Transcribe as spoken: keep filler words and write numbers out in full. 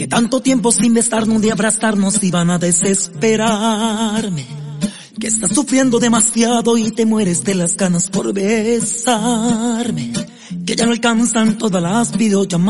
Que tanto tiempo sin besarnos, un día abrazarnos iban a desesperarme. Que estás sufriendo demasiado y te mueres de las ganas por besarme. Que ya no alcanzan todas las videollamadas.